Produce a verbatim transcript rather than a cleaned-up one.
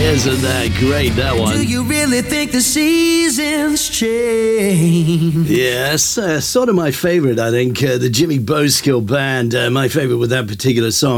Isn't that great, that one? Do you really think the seasons change? Yes, uh, sort of my favorite, I think. Uh, the Jimmy Boskill Band, uh, my favorite with that particular song.